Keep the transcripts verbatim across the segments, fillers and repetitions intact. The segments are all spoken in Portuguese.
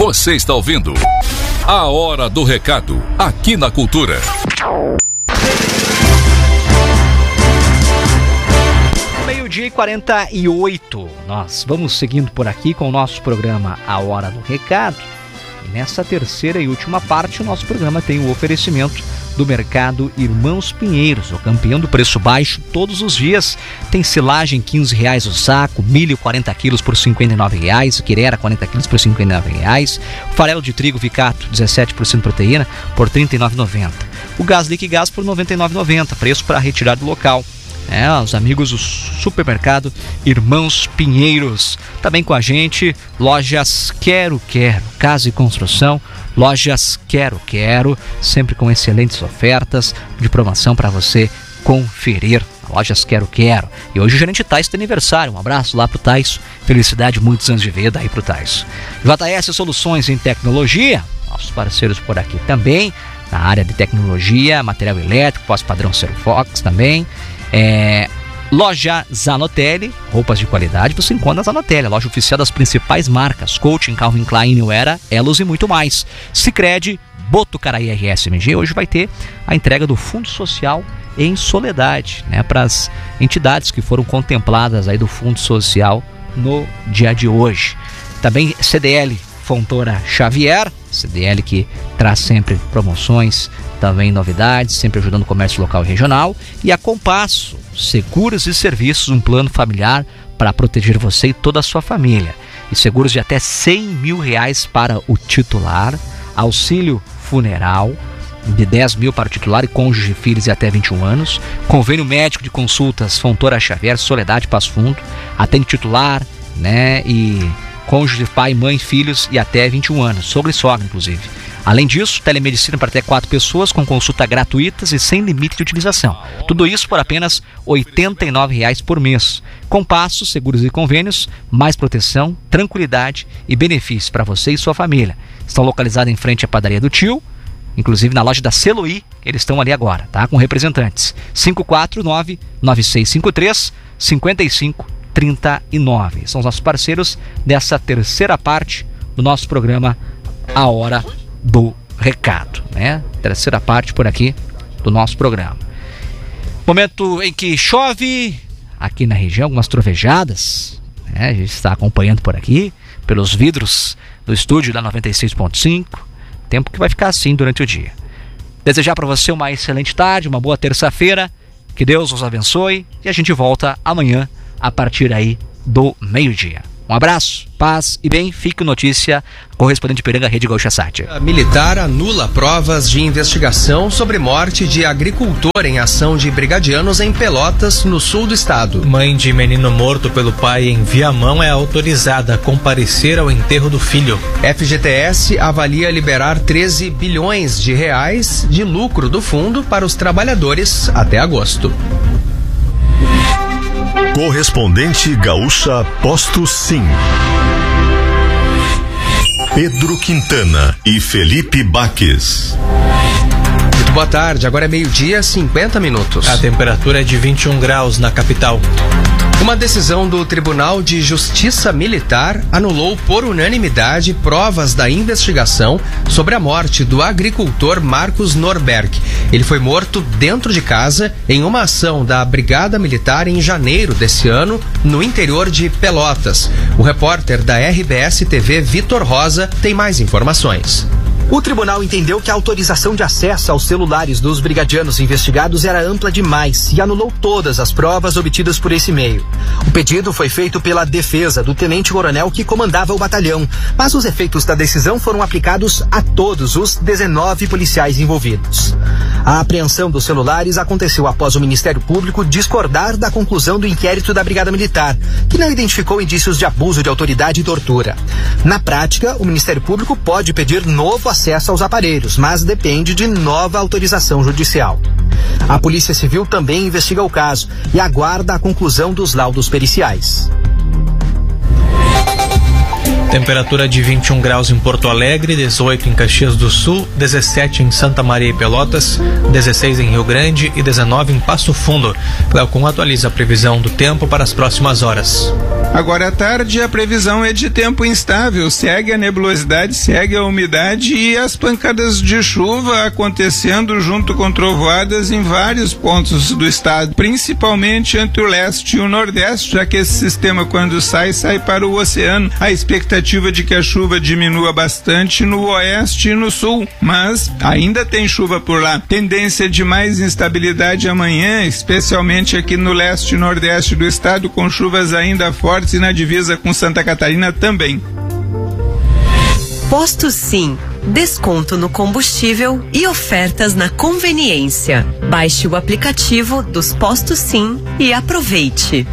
Você está ouvindo A Hora do Recado, aqui na Cultura. Meio-dia e quarenta e oito. Nós vamos seguindo por aqui com o nosso programa A Hora do Recado. E nessa terceira e última parte, o nosso programa tem o oferecimento do Mercado Irmãos Pinheiros, o campeão do preço baixo todos os dias. Tem silagem quinze reais o saco, milho quarenta quilos por cinquenta e nove reais, quirera quarenta quilos por cinquenta e nove reais, farelo de trigo Vicato dezessete por cento proteína por trinta e nove reais e noventa centavos. O gás Liquigás por noventa e nove reais e noventa centavos, preço para retirar do local. É, os amigos do supermercado Irmãos Pinheiros. Também com a gente, Lojas Quero Quero, Casa e Construção. Lojas Quero Quero, sempre com excelentes ofertas de promoção para você conferir. Lojas Quero Quero. E hoje o gerente Tais tem aniversário. Um abraço lá pro Tais. Felicidade, muitos anos de vida aí pro Tais. J S Soluções em Tecnologia, nossos parceiros por aqui também, na área de tecnologia, material elétrico, pós-padrão Cerofox também. É, loja Zanotelli, roupas de qualidade, você encontra na Zanotelli, a loja oficial das principais marcas, Coaching, Calvin Klein, New Era, Elos e muito mais. Sicredi, Botucaraí R S M G, hoje vai ter a entrega do Fundo Social em Soledade, né, para as entidades que foram contempladas aí do Fundo Social no dia de hoje. Também C D L Fontoura Xavier, C D L que traz sempre promoções, também novidades, sempre ajudando o comércio local e regional. E a Compasso, seguros e serviços, um plano familiar para proteger você e toda a sua família. E seguros de até cem mil reais para o titular, auxílio funeral de dez mil para o titular e cônjuge, filhos e até vinte e um anos, convênio médico de consultas Fontoura Xavier, Soledade, Passo Fundo, atende titular, né, e cônjuge, pai, mãe, filhos e até vinte e um anos, sogro e sogra inclusive. Além disso, telemedicina para até quatro pessoas com consulta gratuitas e sem limite de utilização. Tudo isso por apenas oitenta e nove reais por mês. Compasso, seguros e convênios, mais proteção, tranquilidade e benefícios para você e sua família. Estão localizados em frente à padaria do Tio, inclusive na loja da Celuí, eles estão ali agora, tá? Com representantes. cinco quatro nove, nove seis cinco três, cinco cinco três nove. São os nossos parceiros dessa terceira parte do nosso programa A Hora do Recado, né? Terceira parte por aqui do nosso programa. Momento em que chove aqui na região, algumas trovejadas, né? A gente está acompanhando por aqui, pelos vidros do estúdio da noventa e seis ponto cinco. Tempo que vai ficar assim durante o dia. Desejar para você uma excelente tarde, uma boa terça-feira. Que Deus os abençoe e a gente volta amanhã a partir aí do meio-dia. Um abraço, paz e bem. Fique notícia, correspondente Piranga, Rede Gaúcha Sat. A militar anula provas de investigação sobre morte de agricultor em ação de brigadianos em Pelotas, no sul do estado. Mãe de menino morto pelo pai em Viamão é autorizada a comparecer ao enterro do filho. F G T S avalia liberar treze bilhões de reais de lucro do fundo para os trabalhadores até agosto. Correspondente Gaúcha Posto Sim. Pedro Quintana e Felipe Baques. Muito boa tarde, agora é meio-dia, cinquenta minutos. A temperatura é de vinte e um graus na capital. Uma decisão do Tribunal de Justiça Militar anulou por unanimidade provas da investigação sobre a morte do agricultor Marcos Norberg. Ele foi morto dentro de casa em uma ação da Brigada Militar em janeiro desse ano, no interior de Pelotas. O repórter da R B S T V, Vitor Rosa, tem mais informações. O tribunal entendeu que a autorização de acesso aos celulares dos brigadianos investigados era ampla demais e anulou todas as provas obtidas por esse meio. O pedido foi feito pela defesa do tenente-coronel que comandava o batalhão, mas os efeitos da decisão foram aplicados a todos os dezenove policiais envolvidos. A apreensão dos celulares aconteceu após o Ministério Público discordar da conclusão do inquérito da Brigada Militar, que não identificou indícios de abuso de autoridade e tortura. Na prática, o Ministério Público pode pedir novo acesso aos aparelhos, mas depende de nova autorização judicial. A Polícia Civil também investiga o caso e aguarda a conclusão dos laudos periciais. Temperatura de vinte e um graus em Porto Alegre, dezoito em Caxias do Sul, dezessete em Santa Maria e Pelotas, dezesseis em Rio Grande e dezenove em Passo Fundo. Cleocum atualiza a previsão do tempo para as próximas horas. Agora à tarde a previsão é de tempo instável, segue a nebulosidade, segue a umidade e as pancadas de chuva acontecendo junto com trovoadas em vários pontos do estado, principalmente entre o leste e o nordeste, já que esse sistema quando sai, sai para o oceano. A expectativa de que a chuva diminua bastante no oeste e no sul, mas ainda tem chuva por lá. Tendência de mais instabilidade amanhã, especialmente aqui no leste e nordeste do estado, com chuvas ainda fortes e na divisa com Santa Catarina também. Posto Sim, desconto no combustível e ofertas na conveniência. Baixe o aplicativo dos Postos Sim e aproveite.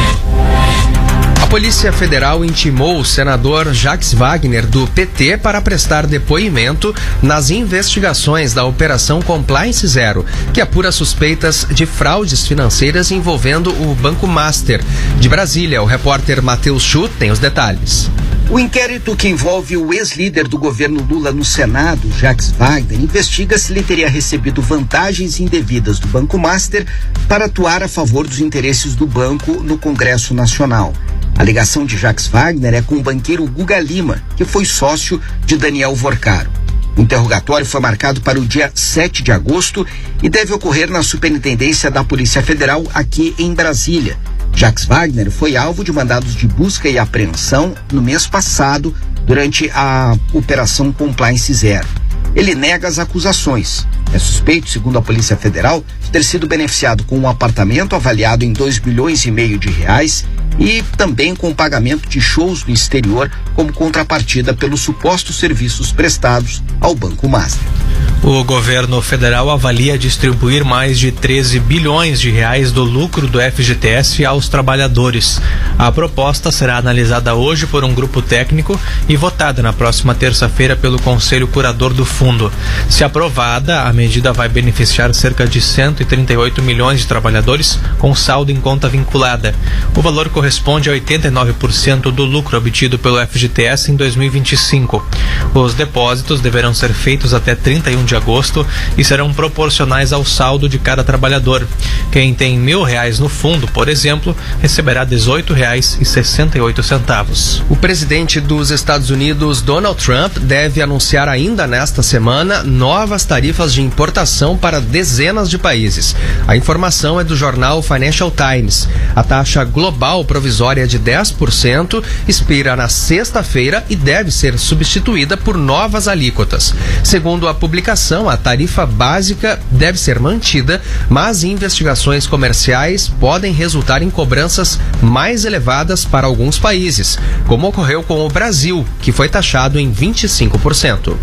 A Polícia Federal intimou o senador Jacques Wagner, do P T, para prestar depoimento nas investigações da Operação Compliance Zero, que apura suspeitas de fraudes financeiras envolvendo o Banco Master. De Brasília, o repórter Matheus Chu tem os detalhes. O inquérito que envolve o ex-líder do governo Lula no Senado, Jacques Wagner, investiga se ele teria recebido vantagens indevidas do Banco Master para atuar a favor dos interesses do banco no Congresso Nacional. A alegação de Jacques Wagner é com o banqueiro Guga Lima, que foi sócio de Daniel Vorcaro. O interrogatório foi marcado para o dia sete de agosto e deve ocorrer na Superintendência da Polícia Federal aqui em Brasília. Jacques Wagner foi alvo de mandados de busca e apreensão no mês passado, durante a Operação Compliance Zero. Ele nega as acusações. É suspeito, segundo a Polícia Federal, de ter sido beneficiado com um apartamento avaliado em dois bilhões e meio de reais e também com pagamento de shows no exterior como contrapartida pelos supostos serviços prestados ao Banco Master. O governo federal avalia distribuir mais de treze bilhões de reais do lucro do F G T S aos trabalhadores. A proposta será analisada hoje por um grupo técnico e votada na próxima terça-feira pelo Conselho Curador do Fundo. Se aprovada, a medida vai beneficiar cerca de cento e trinta e oito milhões de trabalhadores com saldo em conta vinculada. O valor corresponde a oitenta e nove por cento do lucro obtido pelo F G T S em dois mil e vinte e cinco. Os depósitos deverão ser feitos até trinta e um de agosto e serão proporcionais ao saldo de cada trabalhador. Quem tem mil reais no fundo, por exemplo, receberá dezoito reais e sessenta e oito centavos. O presidente dos Estados Unidos, Donald Trump, deve anunciar ainda nesta semana novas tarifas de importação para dezenas de países. A informação é do jornal Financial Times. A taxa global provisória de dez por cento expira na sexta-feira e deve ser substituída por novas alíquotas. Segundo a publicação, a tarifa básica deve ser mantida, mas investigações comerciais podem resultar em cobranças mais elevadas para alguns países, como ocorreu com o Brasil, que foi taxado em vinte e cinco por cento.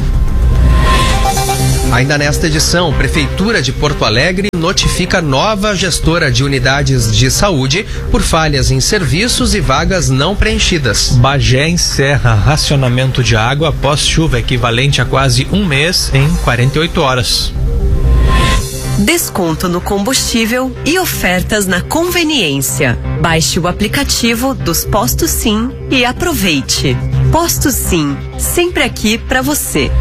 Ainda nesta edição, Prefeitura de Porto Alegre notifica nova gestora de unidades de saúde por falhas em serviços e vagas não preenchidas. Bagé encerra racionamento de água após chuva equivalente a quase um mês em quarenta e oito horas. Desconto no combustível e ofertas na conveniência. Baixe o aplicativo dos Postos Sim e aproveite. Postos Sim, sempre aqui para você.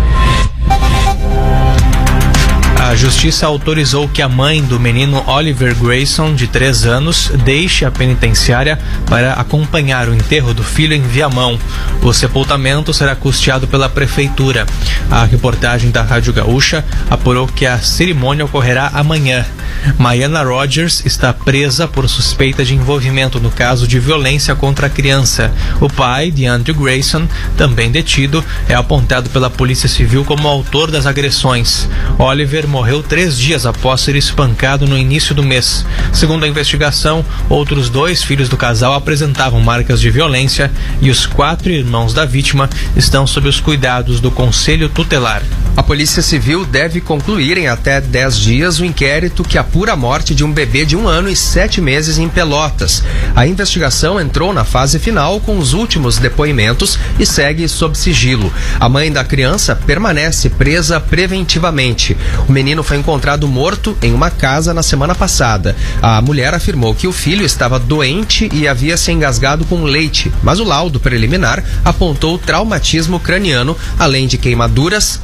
A justiça autorizou que a mãe do menino Oliver Grayson, de três anos, deixe a penitenciária para acompanhar o enterro do filho em Viamão. O sepultamento será custeado pela prefeitura. A reportagem da Rádio Gaúcha apurou que a cerimônia ocorrerá amanhã. Maiana Rogers está presa por suspeita de envolvimento no caso de violência contra a criança. O pai, de Andrew Grayson, também detido, é apontado pela Polícia Civil como autor das agressões. Oliver morreu três dias após ser espancado no início do mês. Segundo a investigação, outros dois filhos do casal apresentavam marcas de violência e os quatro irmãos da vítima estão sob os cuidados do Conselho Tutelar. A Polícia Civil deve concluir em até dez dias o inquérito que apura a morte de um bebê de um ano e sete meses em Pelotas. A investigação entrou na fase final com os últimos depoimentos e segue sob sigilo. A mãe da criança permanece presa preventivamente. O menino foi encontrado morto em uma casa na semana passada. A mulher afirmou que o filho estava doente e havia se engasgado com leite, mas o laudo preliminar apontou traumatismo craniano, além de queimaduras, hematomas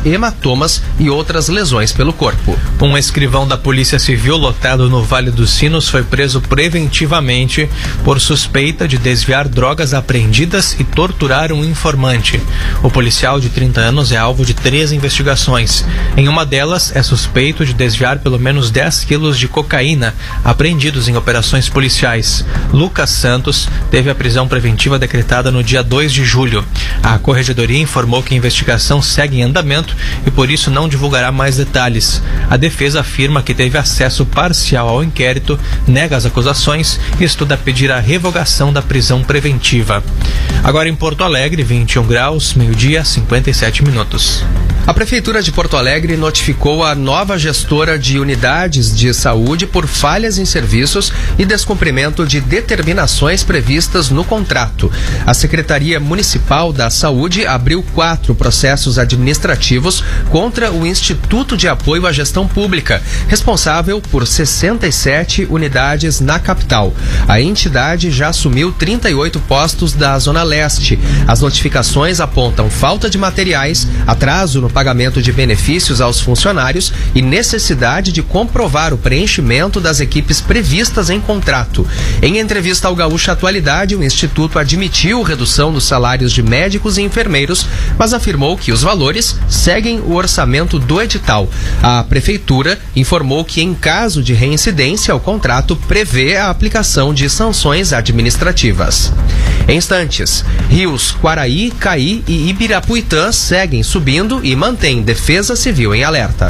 hematomas e outras lesões pelo corpo. Um escrivão da Polícia Civil lotado no Vale dos Sinos foi preso preventivamente por suspeita de desviar drogas apreendidas e torturar um informante. O policial de trinta anos é alvo de três investigações. Em uma delas, é suspeito de desviar pelo menos dez quilos de cocaína apreendidos em operações policiais. Lucas Santos teve a prisão preventiva decretada no dia dois de julho. A Corregedoria informou que a investigação segue em andamento e por isso não divulgará mais detalhes. A defesa afirma que teve acesso parcial ao inquérito, nega as acusações e estuda pedir a revogação da prisão preventiva. Agora em Porto Alegre, vinte e um graus, meio-dia, cinquenta e sete minutos. A Prefeitura de Porto Alegre notificou a nova gestora de unidades de saúde por falhas em serviços e descumprimento de determinações previstas no contrato. A Secretaria Municipal da Saúde abriu quatro processos administrativos contra o Instituto de Apoio à Gestão Pública, responsável por sessenta e sete unidades na capital. A entidade já assumiu trinta e oito postos da Zona Leste. As notificações apontam falta de materiais, atraso no pagamento de benefícios aos funcionários e necessidade de comprovar o preenchimento das equipes previstas em contrato. Em entrevista ao Gaúcha Atualidade, o Instituto admitiu redução dos salários de médicos e enfermeiros, mas afirmou que os valores seguem o orçamento do edital. A Prefeitura informou que, em caso de reincidência, o contrato prevê a aplicação de sanções administrativas. Em instantes, rios Quaraí, Caí e Ibirapuitã seguem subindo e mantém Defesa Civil em alerta.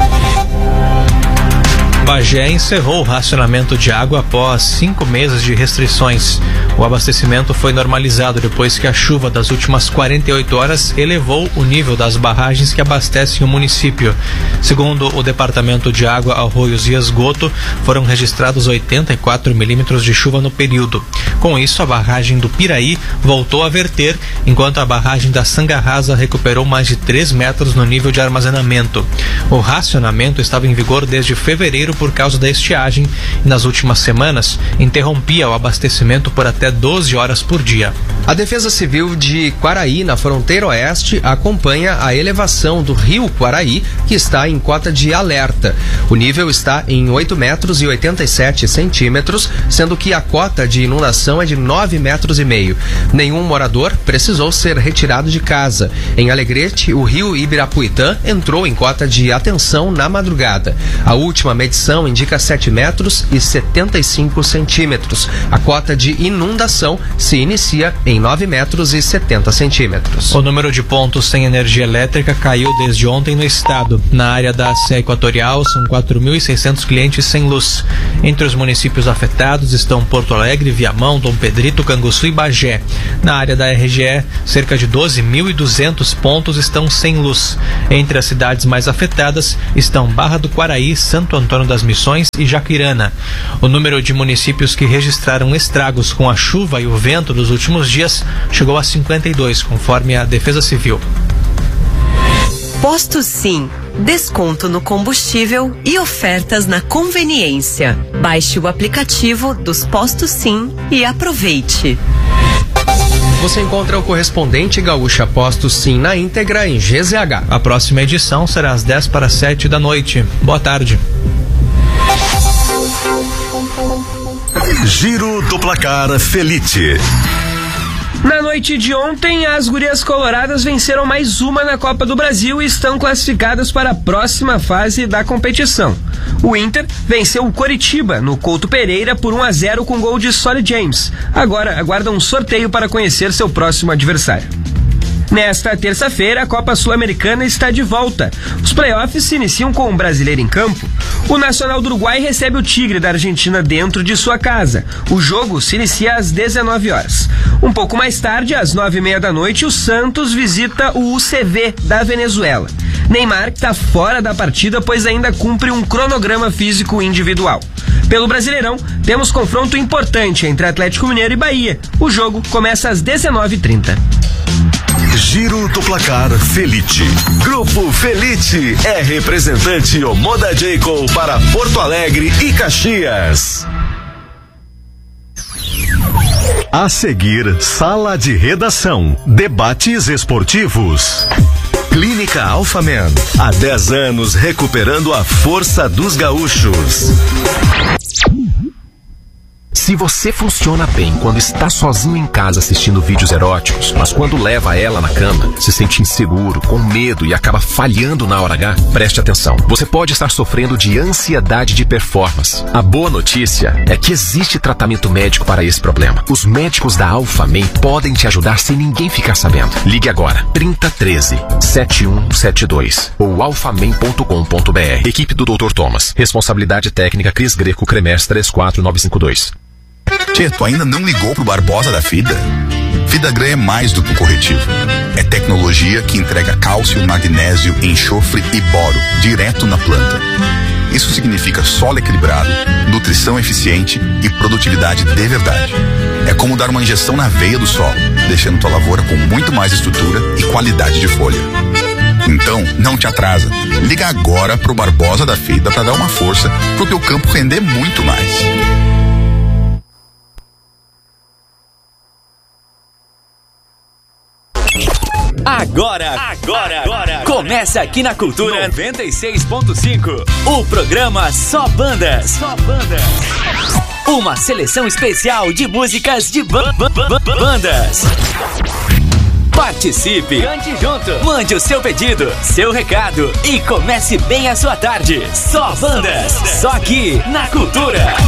Bagé encerrou o racionamento de água após cinco meses de restrições. O abastecimento foi normalizado depois que a chuva das últimas quarenta e oito horas elevou o nível das barragens que abastecem o município. Segundo o Departamento de Água, Arroios e Esgoto, foram registrados oitenta e quatro milímetros de chuva no período. Com isso, a barragem do Piraí voltou a verter, enquanto a barragem da Sangarrasa recuperou mais de três metros no nível de armazenamento. O racionamento estava em vigor desde fevereiro por causa da estiagem e nas últimas semanas interrompia o abastecimento por até doze horas por dia. A Defesa Civil de Quaraí, na fronteira oeste, acompanha a elevação do rio Quaraí, que está em cota de alerta. O nível está em oito metros e oitenta e sete centímetros, sendo que a cota de inundação é de nove metros e meio. Nenhum morador precisou ser retirado de casa. Em Alegrete, o rio Ibirapuitã entrou em cota de atenção na madrugada. A última medição indica sete metros e setenta e cinco centímetros. A cota de inundação se inicia em nove metros e setenta centímetros. O número de pontos sem energia elétrica caiu desde ontem no estado. Na área da Serra Equatorial, são quatro mil e seiscentos clientes sem luz. Entre os municípios afetados estão Porto Alegre, Viamão, Dom Pedrito, Canguçu e Bagé. Na área da R G E, cerca de doze mil e duzentos pontos estão sem luz. Entre as cidades mais afetadas estão Barra do Quaraí, Santo Antônio das Missões e Jaquirana. O número de municípios que registraram estragos com a chuva e o vento dos últimos dias chegou a cinquenta e dois, conforme a Defesa Civil. Posto Sim, desconto no combustível e ofertas na conveniência. Baixe o aplicativo dos Postos Sim e aproveite. Você encontra o correspondente Gaúcha Postos Sim na íntegra em G Z H. A próxima edição será às dez para sete da noite. Boa tarde. Giro do Placar Felite. Na noite de ontem, as gurias coloradas venceram mais uma na Copa do Brasil e estão classificadas para a próxima fase da competição. O Inter venceu o Coritiba no Couto Pereira por um a zero com gol de Solly James. Agora aguarda um sorteio para conhecer seu próximo adversário. Nesta terça-feira, a Copa Sul-Americana está de volta. Os playoffs se iniciam com o brasileiro em campo. O Nacional do Uruguai recebe o Tigre da Argentina dentro de sua casa. O jogo se inicia às dezenove horas. Um pouco mais tarde, às nove e meia da noite, o Santos visita o U C V da Venezuela. Neymar está fora da partida, pois ainda cumpre um cronograma físico individual. Pelo Brasileirão, temos confronto importante entre Atlético Mineiro e Bahia. O jogo começa às dezenove e trinta. Giro do Placar Felite. Grupo Felite é representante Omoda Jacob para Porto Alegre e Caxias. A seguir, Sala de Redação. Debates esportivos. Clínica Alphaman, há dez anos recuperando a força dos gaúchos. Se você funciona bem quando está sozinho em casa assistindo vídeos eróticos, mas quando leva ela na cama, se sente inseguro, com medo e acaba falhando na hora H, preste atenção. Você pode estar sofrendo de ansiedade de performance. A boa notícia é que existe tratamento médico para esse problema. Os médicos da Alphaman podem te ajudar sem ninguém ficar sabendo. Ligue agora, trinta, treze, setenta e um setenta e dois ou alphaman ponto com ponto b r. Equipe do doutor Thomas. Responsabilidade técnica Cris Greco Cremers três quatro nove cinco dois. Tchê, tu ainda não ligou pro Barbosa da Fida? Fidagran é mais do que um corretivo. É tecnologia que entrega cálcio, magnésio, enxofre e boro direto na planta. Isso significa solo equilibrado, nutrição eficiente e produtividade de verdade. É como dar uma injeção na veia do solo, deixando tua lavoura com muito mais estrutura e qualidade de folha. Então, não te atrasa. Liga agora pro Barbosa da Fida para dar uma força pro teu campo render muito mais. Agora, agora, agora, começa aqui na Cultura noventa e seis ponto cinco, o programa Só Bandas. Só Bandas. Uma seleção especial de músicas de ba ba ba bandas. Participe, cante junto, mande o seu pedido, seu recado e comece bem a sua tarde. Só Bandas, só aqui na Cultura.